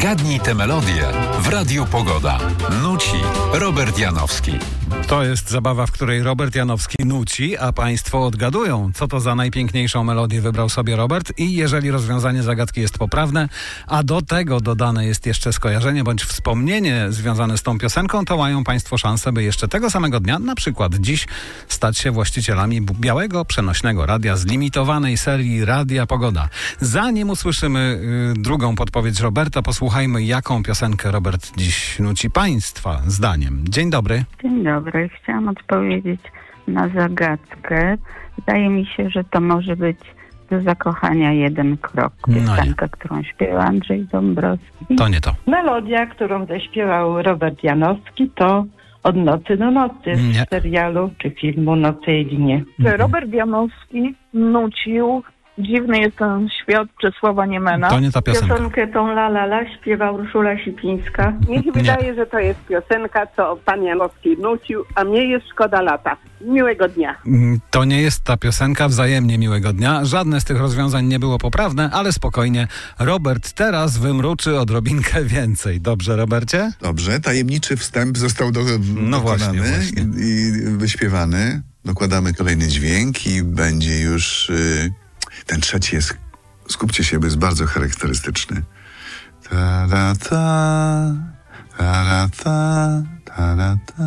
Zgadnij tę melodię w Radiu Pogoda. Nuci Robert Janowski. To jest zabawa, w której Robert Janowski nuci, a państwo odgadują, co to za najpiękniejszą melodię wybrał sobie Robert i jeżeli rozwiązanie zagadki jest poprawne, a do tego dodane jest jeszcze skojarzenie bądź wspomnienie związane z tą piosenką, to mają państwo szansę, by jeszcze tego samego dnia, na przykład dziś, stać się właścicielami białego, przenośnego radia z limitowanej serii Radia Pogoda. Zanim usłyszymy drugą podpowiedź Roberta, posłuchajmy, jaką piosenkę Robert dziś nuci państwa zdaniem. Dzień dobry. Dzień dobry. Chciałam odpowiedzieć na zagadkę. Wydaje mi się, że to może być Do zakochania jeden krok. Piosenka, którą śpiewa Andrzej Dąbrowski. To nie to. Melodia, którą zaśpiewał Robert Janowski, to Od nocy do nocy w serialu czy filmu Noce i dnie. Robert Janowski nucił Dziwny jest ten świat Czesława Niemena. To nie ta piosenka. Piosenkę tą La La La śpiewa Urszula Sipińska. Mnie się wydaje, że to jest piosenka, co pan Janowski nucił, a mnie jest szkoda lata. Miłego dnia. To nie jest ta piosenka, wzajemnie miłego dnia. Żadne z tych rozwiązań nie było poprawne, ale spokojnie. Robert teraz wymruczy odrobinkę więcej. Dobrze, Robercie? Dobrze. Tajemniczy wstęp został dokonany właśnie. I wyśpiewany. Dokładamy kolejny dźwięk i będzie już... Ten trzeci jest, skupcie się, bo jest bardzo charakterystyczny. Ta-da-ta, ta-da-ta, ta-da-ta.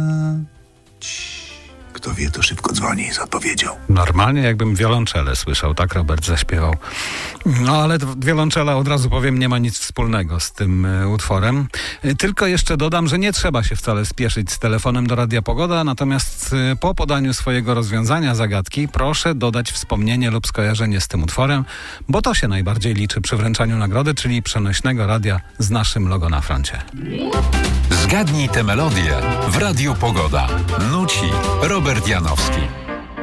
Kto wie, to szybko dzwoni z odpowiedzią. Normalnie jakbym wiolonczelę słyszał, tak Robert zaśpiewał. No ale wiolonczela, od razu powiem, nie ma nic wspólnego z tym utworem. Tylko jeszcze dodam, że nie trzeba się wcale spieszyć z telefonem do Radia Pogoda, natomiast po podaniu swojego rozwiązania zagadki proszę dodać wspomnienie lub skojarzenie z tym utworem, bo to się najbardziej liczy przy wręczaniu nagrody, czyli przenośnego radia z naszym logo na froncie. Zgadnij tę melodię w Radiu Pogoda. Nuci Robert Janowski.